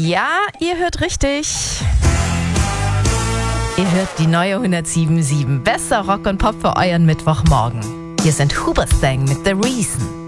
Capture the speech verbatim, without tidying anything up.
Ja, ihr hört richtig. Ihr hört die neue hundertsieben Komma sieben. Besser Rock und Pop für euren Mittwochmorgen. Hier sind Hoobastank mit The Reason.